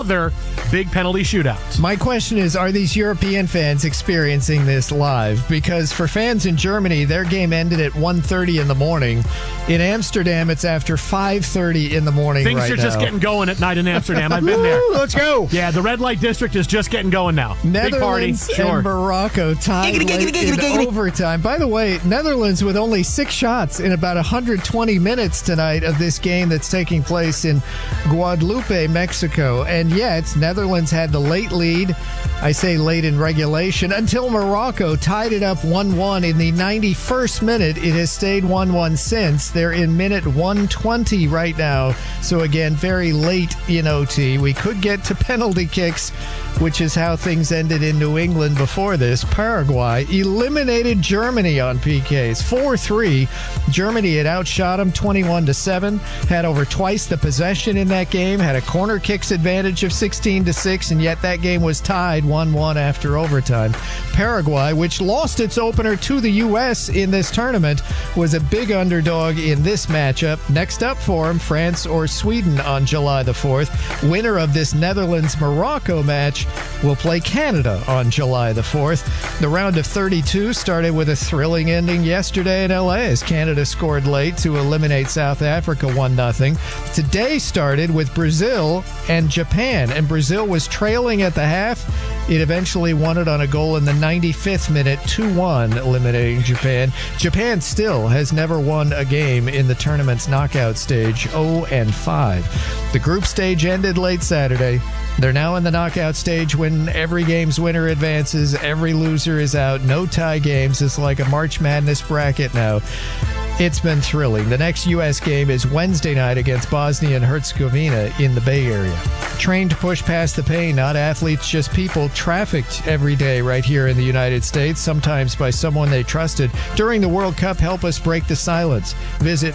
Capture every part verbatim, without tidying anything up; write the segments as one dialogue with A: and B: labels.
A: another big penalty shootout.
B: My question is, are these European fans experiencing this live? Because for fans in Germany, their game ended at one thirty in the morning. In Amsterdam, it's after five thirty in the morning
A: Things
B: right
A: are
B: now.
A: just getting going at night in Amsterdam. I've been there.
B: Let's go.
A: Yeah, the red light district is just getting going now.
B: Netherlands
A: Big party. Sure.
B: and Morocco tied
C: Giggity,
B: late
C: giggity, giggity,
B: in
C: giggity.
B: overtime. By the way, Netherlands with only six shots in about one hundred twenty minutes tonight of this game that's taking place in Guadalupe, Mexico. And yet, Netherlands had the late lead. I say late in regulation until Morocco tied it up one one in the ninety-first minute. It has stayed one one since. They're in minute one twenty right now. So again, very late in O T. We could get to penalty kicks, which is how things ended in New England before this. Paraguay eliminated Germany on P Ks, four three. Germany had outshot them twenty-one to seven, had over twice the possession in that game, had a corner kicks advantage of sixteen to six, and yet that game was tied one one after overtime. Paraguay, which lost its opener to the U S in this tournament, was a big underdog in this matchup. Next up for them, France or Sweden on July the fourth. Winner of this Netherlands-Morocco match will play Canada on July the fourth. The round of thirty-two started with a thrilling ending yesterday in L A as Canada scored late to eliminate South Africa one nothing. Today started with Brazil and Japan, and Brazil was trailing at the half. It eventually won it on a goal in the ninety-fifth minute, two one, eliminating Japan. Japan still has never won a game in the tournament's knockout stage, oh and five. The group stage ended late Saturday. They're now in the knockout stage when every game's winner advances, every loser is out, no tie games. It's like a March Madness bracket now. It's been thrilling. The next U S game is Wednesday night against Bosnia and Herzegovina in the Bay Area. Trained to push past the pain, not athletes, just people trafficked every day right here in the United States, sometimes by someone they trusted. During the World Cup, help us break the silence. Visit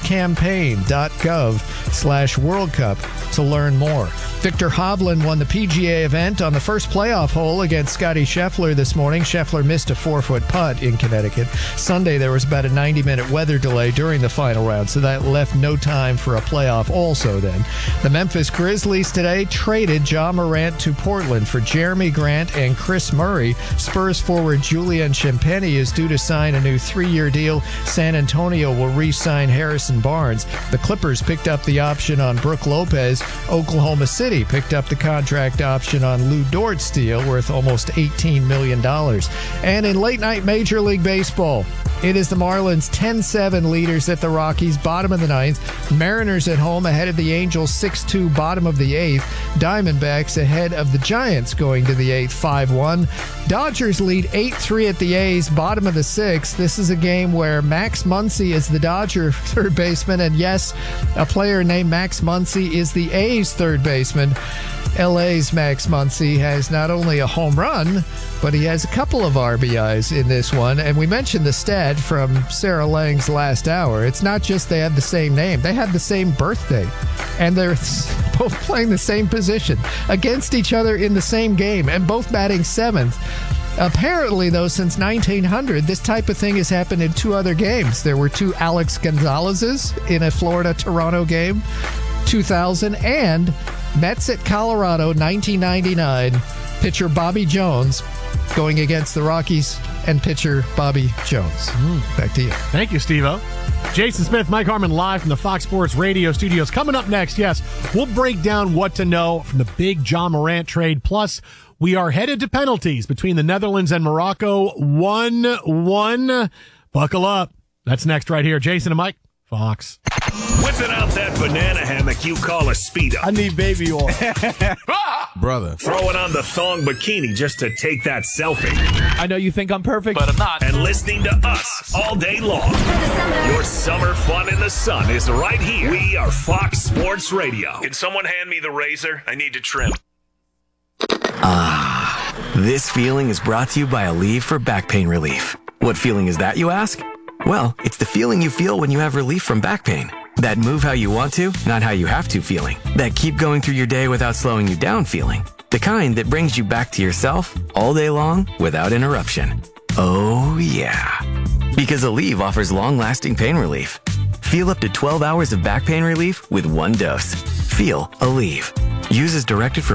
B: bluecampaign.gov slash World Cup to learn more. Victor Hovland won the P G A event on the first playoff hole against Scotty Scheffler this morning. Scheffler missed a four-foot putt in Connecticut. Sunday, there was about a ninety-minute weather delay during the final round, so that left no time for a playoff also then. The Memphis Grizzlies today traded Ja Morant to Portland for Jeremy Grant and Chris Murray. Spurs forward Julian Champagnie is due to sign a new three-year deal. San Antonio will re-sign Harrison Barnes. The Clippers picked up the option on Brook Lopez. Oklahoma City picked up the contract option on Lou Dort's deal worth almost eighteen million dollars. And in late-night Major League Baseball, it is the Marlins ten seven leaders at the Rockies, bottom of the ninth. Mariners at home ahead of the Angels six two, bottom of the eighth. Diamondbacks ahead of the Giants going to the eighth, five one. Dodgers lead eight three at the A's, bottom of the sixth. This is a game where Max Muncy is the Dodger third baseman, and yes, a player named Max Muncy is the A's third baseman. L A's Max Muncy has not only a home run, but he has a couple of R B Is in this one. And we mentioned the stat from Sarah Lang's last hour. It's not just they have the same name. They have the same birthday. And they're both playing the same position against each other in the same game and both batting seventh. Apparently, though, since nineteen hundred, this type of thing has happened in two other games. There were two Alex Gonzalez's in a Florida-Toronto game, two thousand, and Mets at Colorado, nineteen ninety-nine. Pitcher Bobby Jones going against the Rockies and pitcher Bobby Jones. Mm. Back to you.
A: Thank you, Steve-O. Jason Smith, Mike Harmon live from the Fox Sports Radio studios. Coming up next, yes, we'll break down what to know from the big Ja Morant trade. Plus, we are headed to penalties between the Netherlands and Morocco. one one. Buckle up. That's next right here. Jason and Mike, Fox.
D: Whipping out that banana hammock you call a Speedo.
E: I need baby oil.
F: Brother.
D: Throwing on the thong bikini just to take that selfie.
E: I know you think I'm perfect, but I'm not.
D: And listening to us all day long. Your summer fun in the sun is right here. We are Fox Sports Radio. Can someone hand me the razor? I need to trim.
G: Ah, this feeling is brought to you by Aleve for back pain relief. What feeling is that, you ask? Well, it's the feeling you feel when you have relief from back pain. That move how you want to, not how you have to feeling. That keep going through your day without slowing you down feeling. The kind that brings you back to yourself all day long without interruption. Oh, yeah. Because Aleve offers long-lasting pain relief. Feel up to twelve hours of back pain relief with one dose. Feel Aleve. Use as directed for